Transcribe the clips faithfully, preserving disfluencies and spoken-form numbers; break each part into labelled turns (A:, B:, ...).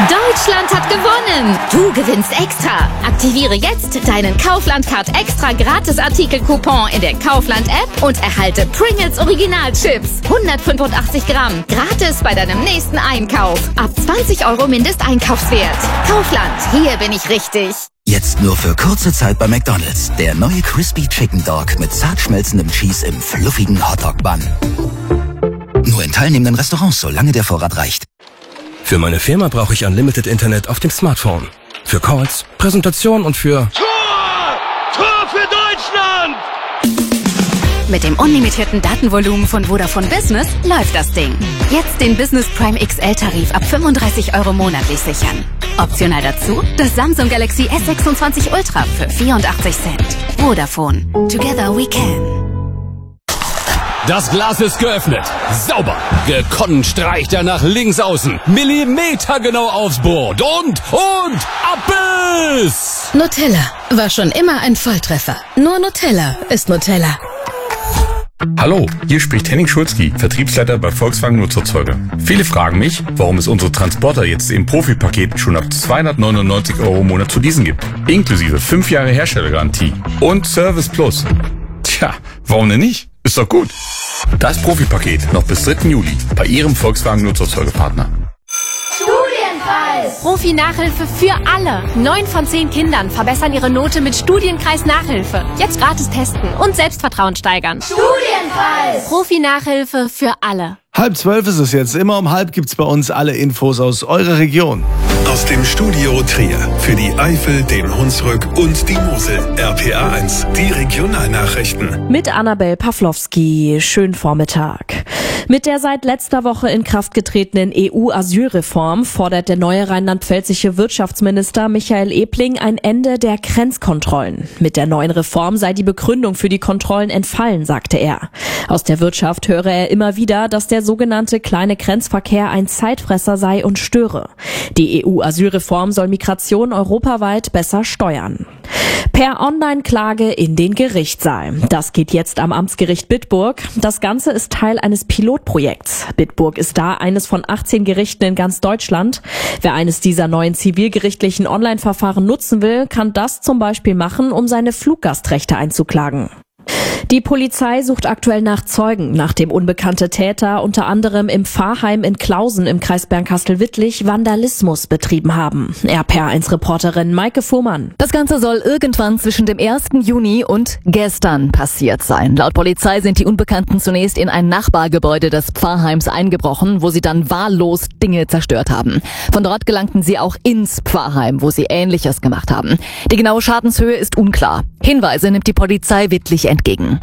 A: Deutschland hat gewonnen! Du gewinnst extra! Aktiviere jetzt deinen Kaufland-Card extra Gratis-Artikel-Coupon in der Kaufland-App und erhalte Pringles Original-Chips. hundertfünfundachtzig Gramm. Gratis bei deinem nächsten Einkauf. Ab zwanzig Euro Mindesteinkaufswert. Kaufland, hier bin ich richtig.
B: Jetzt nur für kurze Zeit bei McDonald's. Der neue Crispy Chicken Dog mit zart schmelzendem Cheese im fluffigen Hotdog-Bun. Nur in teilnehmenden Restaurants, solange der Vorrat reicht.
C: Für meine Firma brauche ich Unlimited Internet auf dem Smartphone. Für Calls, Präsentation und für...
D: Tor! Tor für Deutschland!
E: Mit dem unlimitierten Datenvolumen von Vodafone Business läuft das Ding. Jetzt den Business Prime X L-Tarif ab fünfunddreißig Euro monatlich sichern. Optional dazu das Samsung Galaxy S sechsundzwanzig Ultra für vierundachtzig Cent. Vodafone. Together we can.
F: Das Glas ist geöffnet. Sauber. Gekonnt streicht er nach links außen. Millimetergenau aufs Board. Und, und, Abbiss!
G: Nutella war schon immer ein Volltreffer. Nur Nutella ist Nutella.
H: Hallo, hier spricht Henning Schulzki, Vertriebsleiter bei Volkswagen Nutzerzeuge. Viele fragen mich, warum es unsere Transporter jetzt im Profi-Paket schon ab zweihundertneunundneunzig Euro im Monat zu leasen gibt. Inklusive fünf Jahre Herstellergarantie und Service Plus. Tja, warum denn nicht? Ist doch gut. Das Profi-Paket noch bis dritten Juli bei Ihrem Volkswagen Nutzerzeugepartner.
I: Studienkreis! Profi-Nachhilfe für alle. Neun von zehn Kindern verbessern ihre Note mit Studienkreis-Nachhilfe. Jetzt gratis testen und Selbstvertrauen steigern.
J: Studienkreis!
I: Profi-Nachhilfe für alle.
K: Halb zwölf ist es jetzt. Immer um halb gibt's bei uns alle Infos aus eurer Region.
L: Aus dem Studio Trier für die Eifel, den Hunsrück und die Mosel. R P A eins, die Regionalnachrichten.
M: Mit Annabel Pawlowski. Schönen Vormittag. Mit der seit letzter Woche in Kraft getretenen E U-Asylreform fordert der neue rheinland-pfälzische Wirtschaftsminister Michael Ebling ein Ende der Grenzkontrollen. Mit der neuen Reform sei die Begründung für die Kontrollen entfallen, sagte er. Aus der Wirtschaft höre er immer wieder, dass der sogenannte kleine Grenzverkehr ein Zeitfresser sei und störe. Die E U-Asylreform soll Migration europaweit besser steuern. Per Online-Klage in den Gerichtssaal. Das geht jetzt am Amtsgericht Bitburg. Das Ganze ist Teil eines Pilotprojekts. Bitburg ist da eines von achtzehn Gerichten in ganz Deutschland. Wer eines dieser neuen zivilgerichtlichen Online-Verfahren nutzen will, kann das zum Beispiel machen, um seine Fluggastrechte einzuklagen. Die Polizei sucht aktuell nach Zeugen, nachdem unbekannte Täter unter anderem im Pfarrheim in Klausen im Kreis Bernkastel-Wittlich Vandalismus betrieben haben. R P A eins Reporterin Maike Fuhrmann.
N: Das Ganze soll irgendwann zwischen dem ersten Juni und gestern passiert sein. Laut Polizei sind die Unbekannten zunächst in ein Nachbargebäude des Pfarrheims eingebrochen, wo sie dann wahllos Dinge zerstört haben. Von dort gelangten sie auch ins Pfarrheim, wo sie Ähnliches gemacht haben. Die genaue Schadenshöhe ist unklar. Hinweise nimmt die Polizei Wittlich entgegen.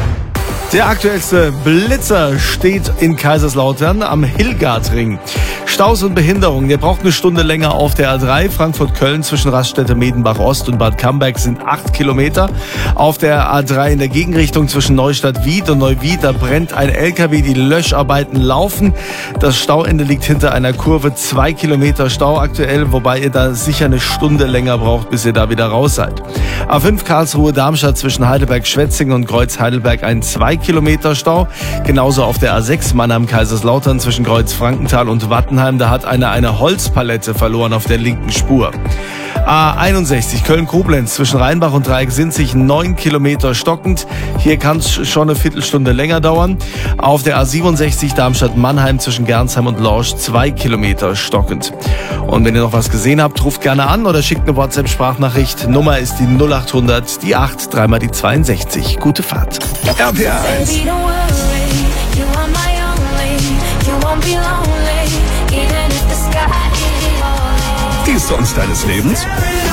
K: Der aktuellste Blitzer steht in Kaiserslautern am Hillgartring. Staus und Behinderungen. Der braucht eine Stunde länger auf der A drei. Frankfurt-Köln zwischen Raststätte Medenbach-Ost und Bad Camberg sind acht Kilometer. Auf der A drei in der Gegenrichtung zwischen Neustadt-Wied und Neuwied, da brennt ein L K W. Die Löscharbeiten laufen. Das Stauende liegt hinter einer Kurve. Zwei Kilometer Stau aktuell, wobei ihr da sicher eine Stunde länger braucht, bis ihr da wieder raus seid. A fünf Karlsruhe-Darmstadt zwischen Heidelberg-Schwetzingen und Kreuz-Heidelberg ein zwei Kilometer Stau. Genauso auf der A sechs Mannheim-Kaiserslautern zwischen Kreuz-Frankenthal und Wattenheim. Da hat einer eine Holzpalette verloren auf der linken Spur. A einundsechzig Köln-Koblenz zwischen Rheinbach und Dreiecksinzig neun Kilometer stockend. Hier kann es schon eine Viertelstunde länger dauern. Auf der A siebenundsechzig Darmstadt-Mannheim zwischen Gernsheim und Lorsch zwei Kilometer stockend. Und wenn ihr noch was gesehen habt, ruft gerne an oder schickt eine WhatsApp-Sprachnachricht. Nummer ist die null achthundert, die acht, dreimal die zweiundsechzig. Gute Fahrt. R P A eins. Gehst du uns deines Lebens?